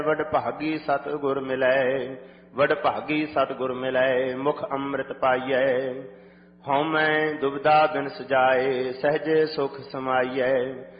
ਵਡ ਭਾਗੀ ਸਤਿਗੁਰ ਮਿਲੈ, ਵਡ ਭਾਗੀ ਸਤਿਗੁਰ ਮਿਲੈ, ਮੁਖ ਅੰਮ੍ਰਿਤ ਪਾਈਐ। ਹਉਮੈ ਦੁਬਿਧਾ ਬਿਨ ਸਜਾਏ, ਸਹਜੇ ਸੁਖ ਸਮਾਈਐ।